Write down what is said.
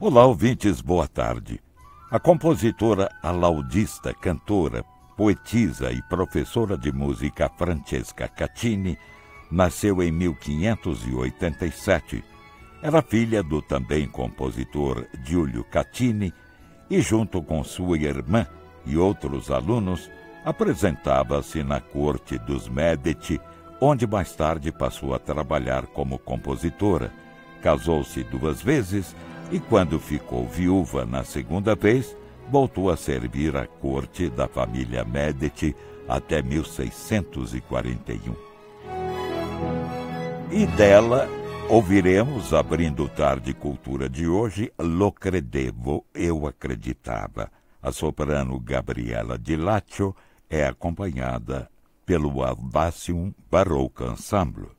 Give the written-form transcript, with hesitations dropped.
Olá, ouvintes, boa tarde. A compositora alaudista, cantora, poetisa e professora de música Francesca Caccini nasceu em 1587. Era filha do também compositor Giulio Caccini e, junto com sua irmã e outros alunos, apresentava-se na corte dos Médici, onde mais tarde passou a trabalhar como compositora. Casou-se 2 vezes e, quando ficou viúva na segunda vez, voltou a servir à corte da família Médici até 1641. E dela ouviremos, abrindo o Tarde Cultura de hoje, Lo credevo, eu acreditava. A soprano Gabriela Di Laccio é acompanhada pelo Albacium Baroque Ensemble.